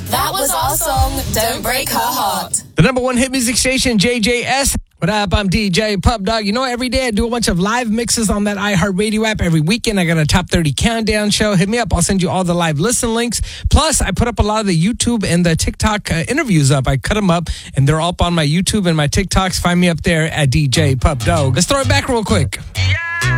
That was our song, Don't Break Her Heart. The number one hit music station, JJS. What up? I'm DJ Pub Dog. You know, every day I do a bunch of live mixes on that iHeartRadio app. Every weekend I got a top 30 countdown show. Hit me up. I'll send you all the live listen links. Plus, I put up a lot of the YouTube and the TikTok interviews up. I cut them up, and they're all up on my YouTube and my TikToks. Find me up there at DJ Pub Dog. Let's throw it back real quick. Yeah.